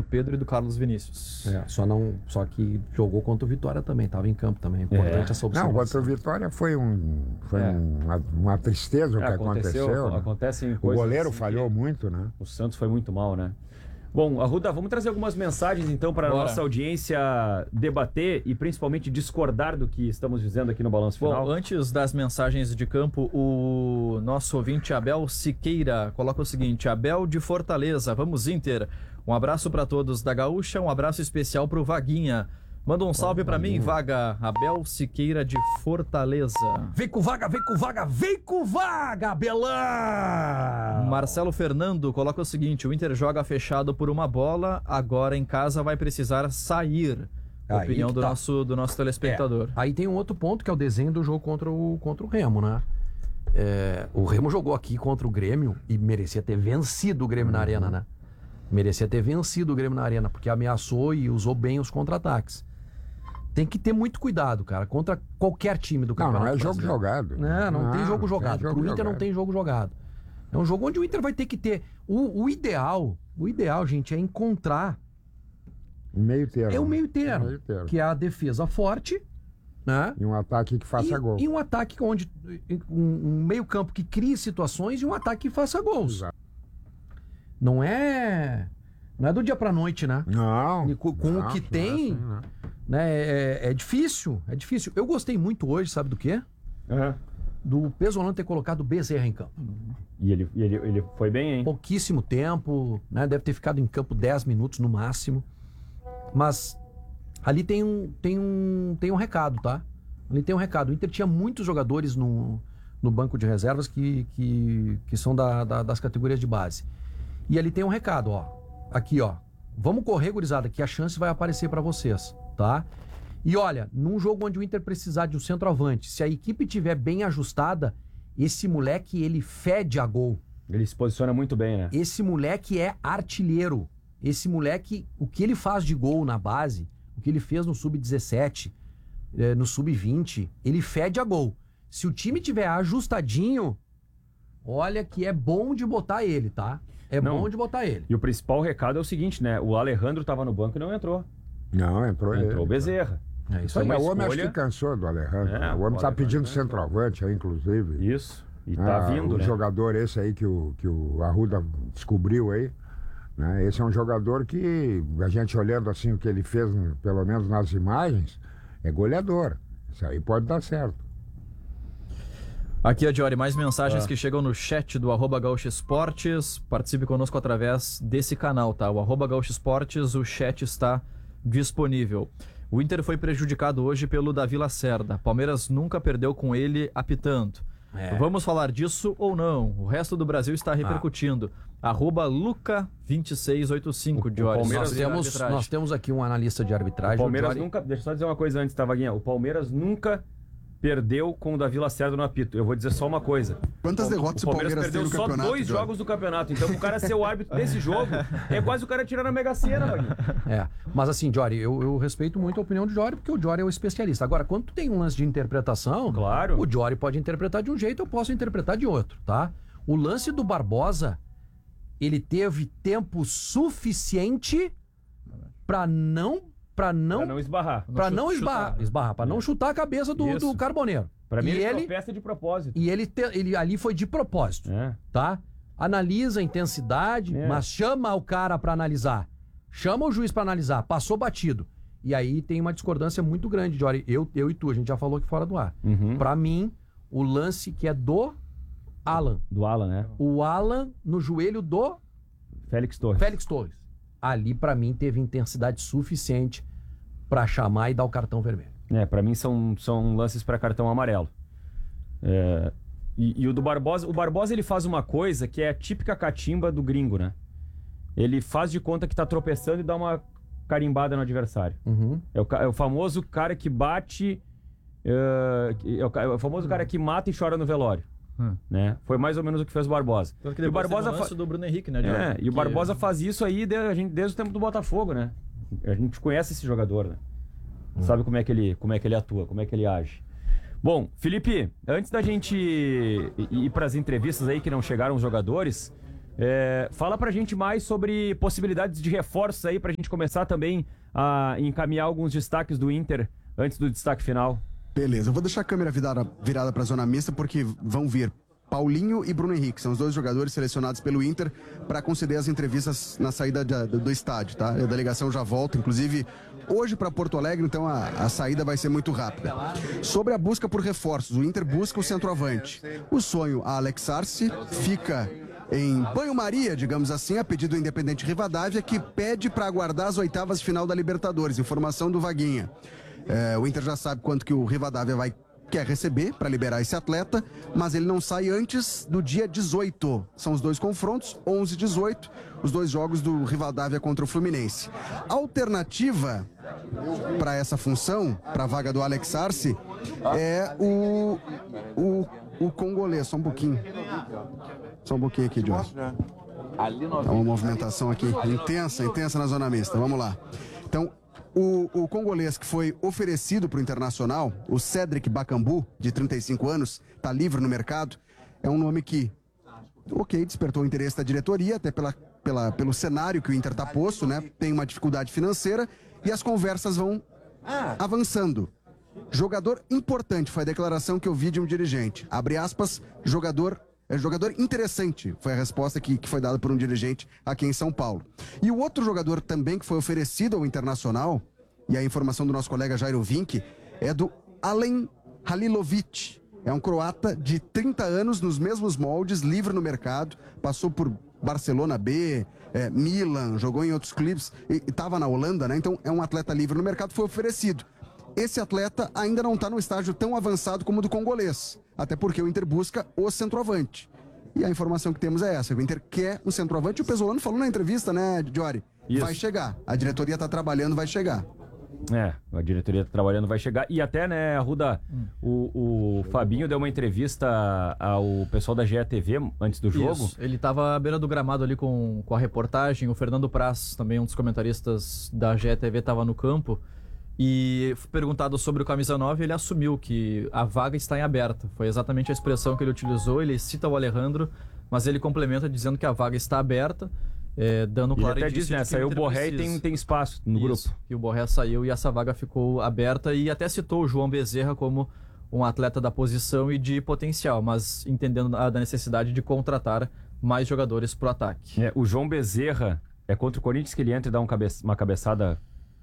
Pedro e do Carlos Vinícius. Só que jogou contra o Vitória também, estava em campo também. Importante essa opção. Não, contra o Vitória foi uma tristeza o que aconteceu. Né? Acontecem o coisas. Goleiro assim falhou muito, né? O Santos foi muito mal, né? Bom, Arruda, vamos trazer algumas mensagens então para a nossa audiência debater e principalmente discordar do que estamos dizendo aqui no Balanço Final. Bom, antes das mensagens de campo, o nosso ouvinte Abel Siqueira coloca o seguinte: Abel de Fortaleza, vamos Inter. Um abraço para todos da Gaúcha, um abraço especial para o Vaguinha. Manda um salve pra mim, Vaga. Abel Siqueira de Fortaleza. Vem com Vaga, vem com Vaga, vem com Vaga, Abelão! Marcelo Fernando coloca o seguinte: o Inter joga fechado por uma bola, agora em casa vai precisar sair. Opinião do nosso telespectador. Aí tem um outro ponto que é o desenho do jogo contra o Remo, né? O Remo jogou aqui contra o Grêmio e merecia ter vencido o Grêmio na Arena, né? Merecia ter vencido o Grêmio na Arena, porque ameaçou e usou bem os contra-ataques. Tem que ter muito cuidado, cara, contra qualquer time do campeonato. Não é jogo jogado. Não tem jogo jogado. Pro Inter não tem jogo jogado. É um jogo onde o Inter vai ter que ter... O ideal, gente, é encontrar... Meio termo. É o meio termo. Que é a defesa forte, né? E um ataque que faça gol. E um ataque onde... Um meio campo que crie situações e um ataque que faça gols. Exato. Não é do dia pra noite, né? Não. Com o que tem... Assim, não. Né, é difícil. Eu gostei muito hoje, sabe do quê? Do Pesolano ter colocado o Bezerra em campo. E ele foi bem, hein? Pouquíssimo tempo, né? Deve ter ficado em campo 10 minutos no máximo. Mas ali tem um recado, tá? Ali tem um recado. O Inter tinha muitos jogadores no banco de reservas que são das categorias de base. E ali tem um recado, ó. Aqui, ó. Vamos correr, gurizada, que a chance vai aparecer pra vocês, tá? E olha, num jogo onde o Inter precisar de um centroavante, se a equipe tiver bem ajustada, esse moleque, ele fede a gol. Ele se posiciona muito bem, né? Esse moleque é artilheiro. Esse moleque, o que ele faz de gol na base, o que ele fez no Sub-17, no Sub-20, ele fede a gol. Se o time tiver ajustadinho, olha que é bom de botar ele, tá? Bom de botar ele. E o principal recado é o seguinte, né? O Alejandro tava no banco e não entrou. Não, entrou o Bezerra. Isso aí. O homem acho que cansou do Alejandro. O homem tá pedindo centroavante aí, inclusive. Isso. E tá vindo, o né? O jogador esse aí que o Arruda descobriu aí, né? Esse é um jogador que, a gente olhando assim o que ele fez, pelo menos nas imagens, é goleador. Isso aí pode dar certo. Aqui, Diori, mais mensagens que chegam no chat do @Gaúcha Esportes. Participe conosco através desse canal, tá? O @Gaúcha Esportes, o chat está disponível. O Inter foi prejudicado hoje pelo Davi Lacerda. Palmeiras nunca perdeu com ele apitando. Vamos falar disso ou não? O resto do Brasil está repercutindo. @Luca2685, Diori. Nós temos aqui um analista de arbitragem. O Palmeiras nunca... Deixa eu só dizer uma coisa antes, tá, Vaguinha? O Palmeiras nunca perdeu com o Davi Lacerda no apito. Eu vou dizer só uma coisa. Quantas derrotas o Palmeiras perdeu tem no campeonato? Só 2 jogos do campeonato. Então, o cara ser o árbitro desse jogo é quase o cara tirando a Mega Sena, Vaguinha. Mas assim, Diori, eu respeito muito a opinião do Diori, porque o Diori é o especialista. Agora, quando tu tem um lance de interpretação, claro, o Diori pode interpretar de um jeito, eu posso interpretar de outro, tá? O lance do Barbosa, ele teve tempo suficiente para não esbarrar. Para não chutar a cabeça do Carboneiro. Pra mim, ele tropeça de propósito. E ele ali foi de propósito, tá? Analisa a intensidade, mas chama o cara pra analisar. Chama o juiz pra analisar. Passou batido. E aí tem uma discordância muito grande, Diori. Eu e tu, a gente já falou aqui fora do ar. Pra mim, o lance que é do Alan. Do Alan, né? O Alan no joelho do Félix Torres. Ali, pra mim, teve intensidade suficiente pra chamar e dar o cartão vermelho. Pra mim são lances pra cartão amarelo. E o do Barbosa... O Barbosa, ele faz uma coisa que é a típica catimba do gringo, né? Ele faz de conta que tá tropeçando e dá uma carimbada no adversário. É o famoso cara que bate... É o famoso cara que mata e chora no velório. Né? Foi mais ou menos o que fez o Barbosa. E o Barbosa do Bruno Henrique, né? E o Barbosa faz isso aí desde o tempo do Botafogo, né? A gente conhece esse jogador, né? Sabe como é que ele atua, como é que ele age. Bom, Felipe, antes da gente ir para as entrevistas aí que não chegaram os jogadores, Fala pra gente mais sobre possibilidades de reforços aí, pra gente começar também a encaminhar alguns destaques do Inter antes do destaque final. Beleza, eu vou deixar a câmera virada para a zona mista porque vão vir Paulinho e Bruno Henrique, são os dois jogadores selecionados pelo Inter para conceder as entrevistas na saída do estádio, tá? A delegação já volta, inclusive hoje para Porto Alegre, então a saída vai ser muito rápida. Sobre a busca por reforços, o Inter busca o centroavante. O sonho, a Alex Arce, fica em banho-maria, digamos assim, a pedido do Independente Rivadavia, que pede para aguardar as oitavas de final da Libertadores, informação do Vaguinha. O Inter já sabe quanto que o Rivadavia quer receber para liberar esse atleta, mas ele não sai antes do dia 18. São os dois confrontos, 11 e 18, os dois jogos do Rivadavia contra o Fluminense. A alternativa para essa função, para a vaga do Alex Arce, é o congolês. Só um pouquinho. Só um pouquinho aqui, Jorge. É uma movimentação aqui intensa na zona mista. Vamos lá. Então, o congolês que foi oferecido para o Internacional, o Cédric Bakambu, de 35 anos, está livre no mercado. É um nome que, despertou o interesse da diretoria, até pelo cenário que o Inter está posto, né? Tem uma dificuldade financeira e as conversas vão avançando. Jogador importante, foi a declaração que eu vi de um dirigente. Abre aspas, jogador interessante, foi a resposta que foi dada por um dirigente aqui em São Paulo. E o outro jogador também que foi oferecido ao Internacional, e a informação do nosso colega Jairo Vink, é do Alen Halilovic. É um croata de 30 anos, nos mesmos moldes, livre no mercado, passou por Barcelona B, Milan, jogou em outros clubes, e estava na Holanda, né? Então é um atleta livre no mercado, foi oferecido. Esse atleta ainda não está no estágio tão avançado como o do congolês, até porque o Inter busca o centroavante. E a informação que temos é essa, o Inter quer um centroavante, o Pesolano falou na entrevista, né, Diori? Isso. Vai chegar, a diretoria está trabalhando, vai chegar. A diretoria está trabalhando, vai chegar. E até, né, Arruda, o Fabinho deu uma entrevista ao pessoal da GETV antes do jogo. Isso. Ele estava à beira do gramado ali com a reportagem, o Fernando Praz, também um dos comentaristas da GETV, estava no campo. E perguntado sobre o camisa 9, ele assumiu que a vaga está em aberta. Foi exatamente a expressão que ele utilizou. Ele cita o Alejandro, mas ele complementa dizendo que a vaga está aberta, dando claro indício diz, né? Saiu o Borré e tem espaço no grupo. E o Borré saiu e essa vaga ficou aberta. E até citou o João Bezerra como um atleta da posição e de potencial, mas entendendo da necessidade de contratar mais jogadores para o ataque. O João Bezerra é contra o Corinthians que ele entra e dá uma cabeçada.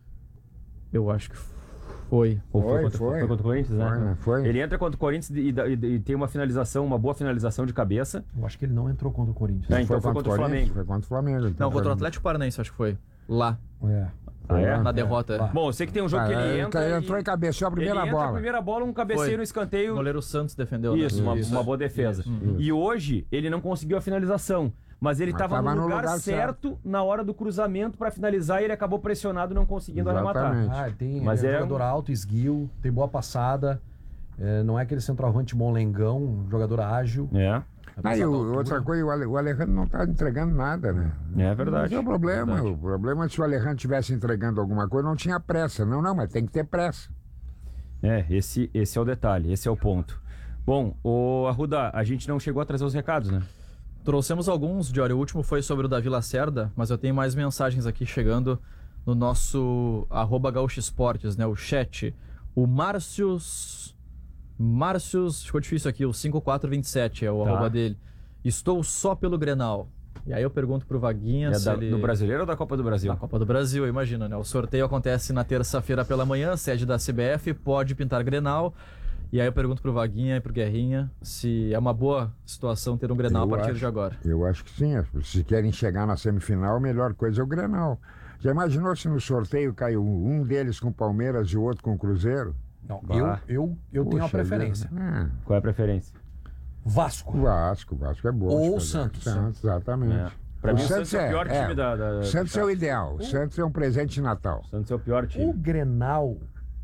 Eu acho que foi. Foi contra o Corinthians, né? Foi. Ele entra contra o Corinthians e tem uma boa finalização de cabeça. Eu acho que ele não entrou contra o Corinthians. Então foi contra o Flamengo. Foi contra o Flamengo. Não, contra o Atlético Paranaense, acho que foi. Lá. Na derrota. Bom, eu sei que tem um jogo que ele entra. Ele entrou e cabeceou a primeira bola. A primeira bola, um cabeceio no escanteio. O goleiro Santos defendeu. Isso, uma boa defesa. E hoje ele não conseguiu a finalização. Mas ele estava no lugar certo na hora do cruzamento para finalizar e ele acabou pressionado não conseguindo arrematar. Mas ele é um jogador alto, esguio, tem boa passada. Não é aquele centroavante molengão, um jogador ágil. Outra coisa, o Alejandro não está entregando nada, né? É verdade. Esse é o problema. Verdade. O problema é se o Alejandro estivesse entregando alguma coisa, não tinha pressa. Não, mas tem que ter pressa. Esse é o detalhe, esse é o ponto. Bom, Arruda, a gente não chegou a trazer os recados, né? Trouxemos alguns, Diori. O último foi sobre o Davi Lacerda, mas eu tenho mais mensagens aqui chegando no nosso @gaúchoesportes, né? O chat. O Márcios, ficou difícil aqui, o 5427 é o arroba dele. Estou só pelo Grenal. E aí eu pergunto pro Vaguinha se ele... Do Brasileiro ou da Copa do Brasil? Da Copa do Brasil, imagina, né? O sorteio acontece na terça-feira pela manhã, sede da CBF, pode pintar Grenal. E aí eu pergunto pro Vaguinha e pro Guerrinha se é uma boa situação ter um Grenal a partir de agora. Eu acho que sim. Se querem chegar na semifinal, a melhor coisa é o Grenal. Já imaginou se no sorteio caiu um deles com o Palmeiras e o outro com o Cruzeiro? Não, eu tenho uma preferência. Qual é a preferência? Vasco é bom. Ou Santos, exatamente. Pra mim o Santos é o pior time da... Santos é o ideal. O Santos é um presente de Natal. O Santos é o pior time. O Grenal,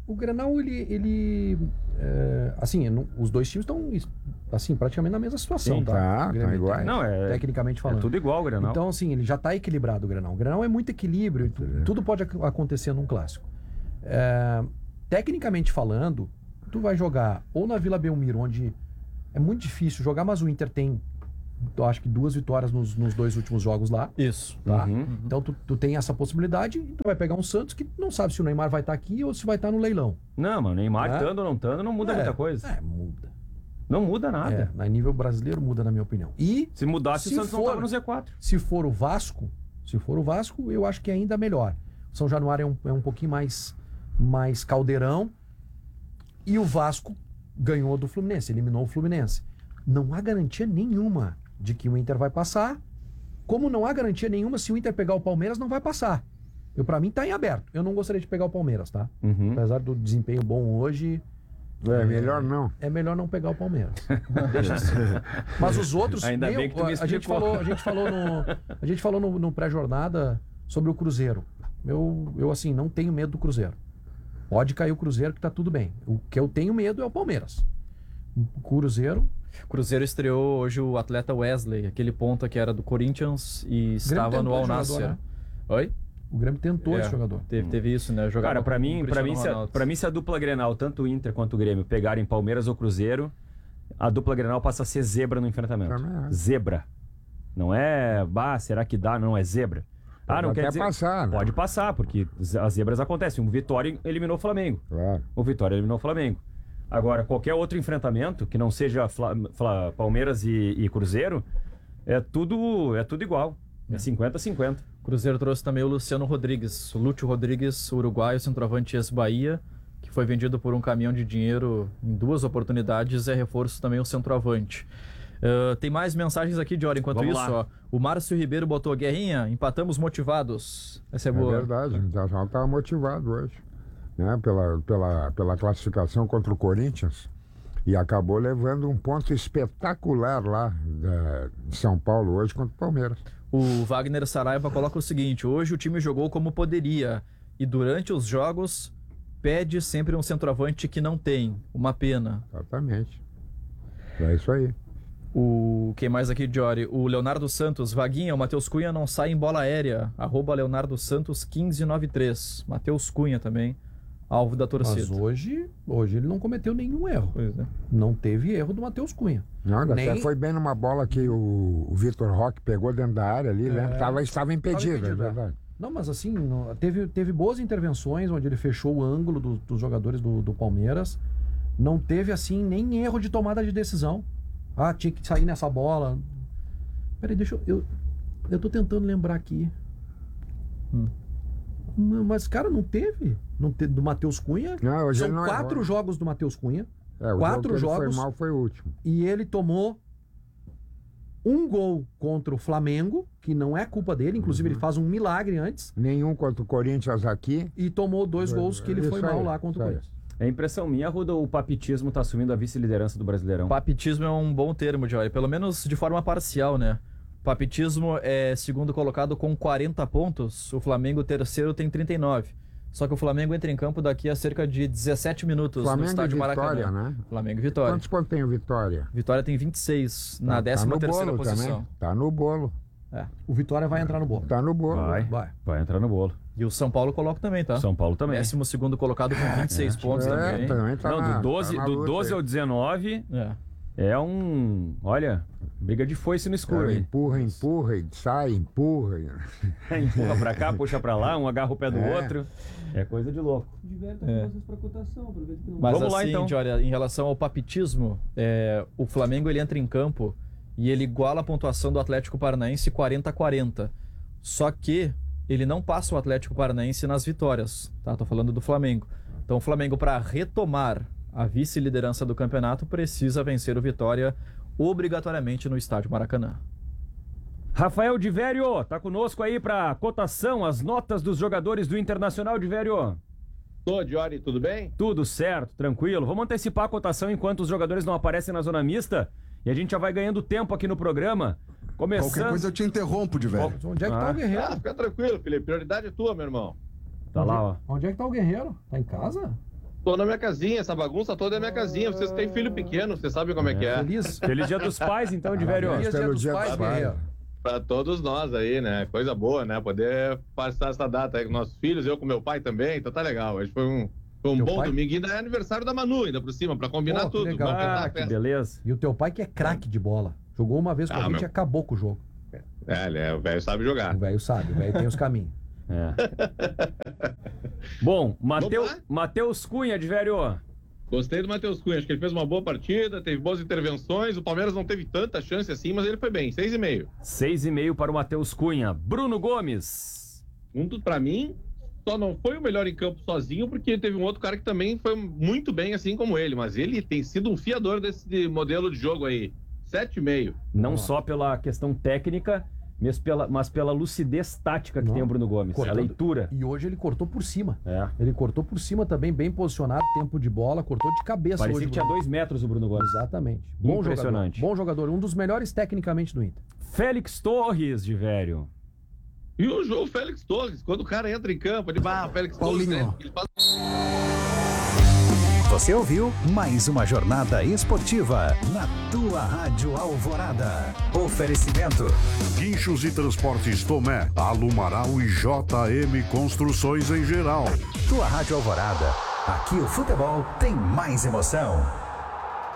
ele assim, os dois times estão assim, praticamente na mesma situação, sim, tá? Tá igual. Não, tecnicamente falando. É tudo igual o Grenal. Então, assim, ele já está equilibrado o Grenal. O Grenal é muito equilíbrio, tudo pode acontecer num clássico. Tecnicamente falando, tu vai jogar ou na Vila Belmiro, onde é muito difícil jogar, mas o Inter tem Eu acho que 2 vitórias nos 2 últimos jogos lá. Isso. Tá? Então tu tem essa possibilidade e tu vai pegar um Santos que não sabe se o Neymar vai estar aqui ou se vai estar no leilão. Não, mano, Neymar estando ou não estando, não muda muita coisa. Muda. Não muda nada. A nível brasileiro muda, na minha opinião. E se mudasse, o Santos não tava no Z4. Se for o Vasco, eu acho que é ainda melhor. O São Januário é um pouquinho mais caldeirão. E o Vasco ganhou do Fluminense, eliminou o Fluminense. Não há garantia nenhuma de que o Inter vai passar, como não há garantia nenhuma se o Inter pegar o Palmeiras, não vai passar. Pra mim tá em aberto. Eu não gostaria de pegar o Palmeiras, tá? Apesar do desempenho bom hoje... melhor não. É melhor não pegar o Palmeiras. Deixa assim. Mas os outros... Ainda bem que tu me a gente falou no pré-jornada sobre o Cruzeiro. Eu assim, não tenho medo do Cruzeiro. Pode cair o Cruzeiro que tá tudo bem. O que eu tenho medo é o Palmeiras. O Cruzeiro estreou hoje o atleta Wesley, aquele ponta que era do Corinthians e estava no Al Nassr. Né? Oi? O Grêmio tentou esse jogador. Teve isso, né? Cara, pra mim, se a dupla Grenal, tanto o Inter quanto o Grêmio, pegarem Palmeiras ou Cruzeiro, a dupla Grenal passa a ser zebra no enfrentamento. Zebra. Não é, será que dá? Não, é zebra. Não quer dizer... passar, né? Pode passar, porque as zebras acontecem. O Vitória eliminou o Flamengo. Claro. O Vitória eliminou o Flamengo. Agora, qualquer outro enfrentamento, que não seja Palmeiras e Cruzeiro, é tudo igual. É 50-50. Cruzeiro trouxe também o Luciano Rodrigues, o Lúcio Rodrigues, uruguaio, centroavante ex-Bahia, que foi vendido por um caminhão de dinheiro em 2 oportunidades, é reforço também o centroavante. Tem mais mensagens aqui, Diori, enquanto Vamos isso, ó, o Márcio Ribeiro botou: Guerrinha, empatamos motivados. Essa é boa. É verdade, o Internacional estava motivado hoje, né? Pela classificação contra o Corinthians, e acabou levando um ponto espetacular lá de São Paulo hoje contra o Palmeiras. O Wagner Saraiva coloca o seguinte: hoje o time jogou como poderia e durante os jogos pede sempre um centroavante que não tem. Uma pena. Exatamente. É isso aí. Quem mais aqui, Diori? O Leonardo Santos: Vaguinha, o Matheus Cunha não sai em bola aérea. @Leonardo Santos 1593. Matheus Cunha também, alvo da torcida. Mas hoje ele não cometeu nenhum erro. Pois é. Não teve erro do Matheus Cunha. Não, até foi bem numa bola que o Vitor Roque pegou dentro da área ali, né? Estava impedido, é verdade. Não, mas assim, teve boas intervenções onde ele fechou o ângulo dos jogadores do Palmeiras. Não teve, assim, nem erro de tomada de decisão. Tinha que sair nessa bola. Peraí, deixa eu tô tentando lembrar aqui. Mas, cara, não teve. Do Matheus Cunha. Não, hoje São ele não 4 jogos do Matheus Cunha. O 4 jogo que ele jogos. foi mal foi o último. E ele tomou um gol contra o Flamengo, que não é culpa dele. Inclusive, ele faz um milagre antes. Nenhum contra o Corinthians aqui. E tomou 2 gols que ele foi mal lá contra o Corinthians. É impressão minha, Ruda, o papitismo tá assumindo a vice-liderança do Brasileirão. Papitismo é um bom termo, Joy, pelo menos de forma parcial, né? Papitismo é segundo colocado com 40 pontos, o Flamengo terceiro tem 39. Só que o Flamengo entra em campo daqui a cerca de 17 minutos Flamengo no estádio e Vitória, Maracanã. né? Flamengo e Vitória. Quantos pontos tem o Vitória? Vitória tem 26 na 13ª posição. Também. Tá no bolo. O Vitória vai entrar no bolo. Tá no bolo. Vai entrar no bolo. E o São Paulo coloca também, tá? São Paulo também. 12º colocado com 26 pontos também. Também tá do 12 ao 19 é olha, briga de foice no escuro. Empurra, e sai, empurra. Empurra pra cá, puxa pra lá, um agarra o pé do outro. É coisa de louco. Mas vamos assim, lá, então. Olha, em relação ao papitismo, o Flamengo ele entra em campo e ele iguala a pontuação do Atlético Paranaense 40-40. Só que ele não passa o Atlético Paranaense nas vitórias, tá? Tô falando do Flamengo. Então o Flamengo, para retomar a vice-liderança do campeonato, precisa vencer o Vitória obrigatoriamente no estádio Maracanã. Rafael de Vério, tá conosco aí pra cotação, as notas dos jogadores do Internacional. De Vério. Tô, Diori, tudo bem? Tudo certo, tranquilo. Vamos antecipar a cotação enquanto os jogadores não aparecem na zona mista e a gente já vai ganhando tempo aqui no programa. Começando... Qualquer coisa eu te interrompo, de velho. Onde é que tá o Guerreiro? Fica tranquilo, Felipe. Prioridade é tua, meu irmão. Tá lá, ó. Onde é que tá o Guerreiro? Tá em casa? Tô na minha casinha, essa bagunça toda é minha casinha. Vocês têm filho pequeno, vocês sabem como é que é. Feliz Dia dos Pais, então, de Vério. Feliz Dia dos Pais, Guerreiro. Pra todos nós aí, né? Coisa boa, né? Poder passar essa data aí com nossos filhos, eu com meu pai também, então tá legal. Hoje foi um bom domingo, ainda é aniversário da Manu, ainda por cima, pra combinar tudo. Legal. Que beleza. E o teu pai que é craque de bola. Jogou uma vez com a gente e acabou com o jogo. O velho sabe jogar. O velho sabe, o velho tem os caminhos. Bom, Matheus Cunha, de velho. Gostei do Matheus Cunha, acho que ele fez uma boa partida, teve boas intervenções, o Palmeiras não teve tanta chance assim, mas ele foi bem, 6,5. 6,5 para o Matheus Cunha. Bruno Gomes. Pra mim, só não foi o melhor em campo sozinho, porque teve um outro cara que também foi muito bem, assim como ele, mas ele tem sido um fiador desse modelo de jogo aí, 7,5. Não só pela questão técnica, mas pela lucidez tática que tem o Bruno Gomes, a leitura. E hoje ele cortou por cima. É. Ele cortou por cima também, bem posicionado, tempo de bola, cortou de cabeça. Parecia hoje, que tinha 2 metros o Bruno Gomes. Exatamente. Bom Impressionante. Jogador, bom jogador, um dos melhores tecnicamente do Inter. Félix Torres, de velho. E o João Félix Torres, quando o cara entra em campo, ele vai, Félix Paulinho. Torres, ele faz... Você ouviu mais uma jornada esportiva na tua Rádio Alvorada. Oferecimento: Guinchos e Transportes Tomé, Alumaral e JM Construções em geral. Tua Rádio Alvorada. Aqui o futebol tem mais emoção.